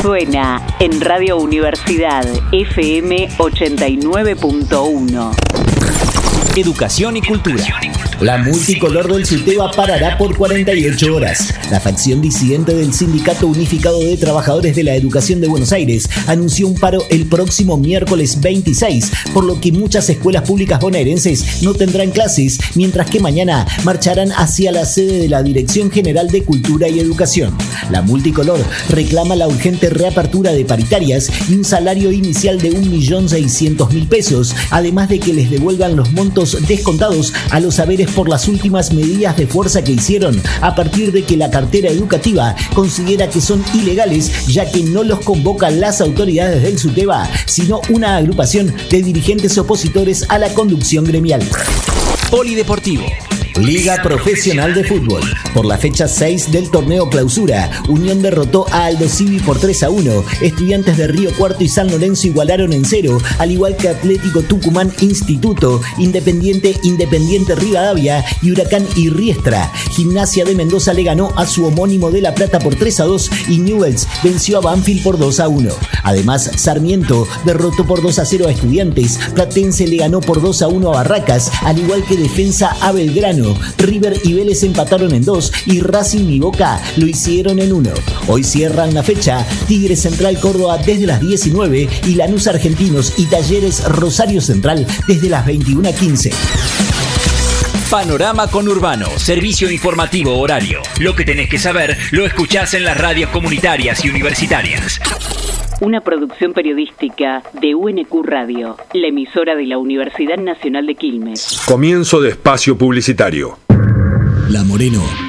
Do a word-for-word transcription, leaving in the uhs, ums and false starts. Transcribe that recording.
Suena en Radio Universidad F M ochenta y nueve punto uno. Educación y cultura. La multicolor del SUTEBA parará por cuarenta y ocho horas. La facción disidente del Sindicato Unificado de Trabajadores de la Educación de Buenos Aires anunció un paro el próximo miércoles veintiséis, por lo que muchas escuelas públicas bonaerenses no tendrán clases, mientras que mañana marcharán hacia la sede de la Dirección General de Cultura y Educación. La multicolor reclama la urgente reapertura de paritarias y un salario inicial de un millón seiscientos mil pesos, además de que les devuelvan los montos descontados a los haberes por las últimas medidas de fuerza que hicieron a partir de que la cartera educativa considera que son ilegales, ya que no los convocan las autoridades del SUTEBA, sino una agrupación de dirigentes opositores a la conducción gremial. Polideportivo. Liga Profesional de Fútbol. Por la fecha seis del torneo Clausura, Unión derrotó a Aldo Civi por tres a uno. Estudiantes de Río Cuarto y San Lorenzo igualaron en cero, al igual que Atlético Tucumán Instituto, Independiente Independiente Rivadavia y Huracán y Riestra. Gimnasia de Mendoza le ganó a su homónimo de La Plata por tres a dos y Newell's venció a Banfield por dos a uno. Además, Sarmiento derrotó por dos a cero a Estudiantes, Platense le ganó por dos a uno a Barracas, al igual que Defensa a Belgrano. River y Vélez empataron en dos y Racing y Boca lo hicieron en uno. Hoy cierran la fecha Tigre Central Córdoba desde las diecinueve y Lanús Argentinos y Talleres Rosario Central desde las veintiuna quince. Panorama Conurbano, servicio informativo horario. Lo que tenés que saber lo escuchás en las radios comunitarias y universitarias. Una producción periodística de U N Q Radio, la emisora de la Universidad Nacional de Quilmes. Comienzo de espacio publicitario. La Moreno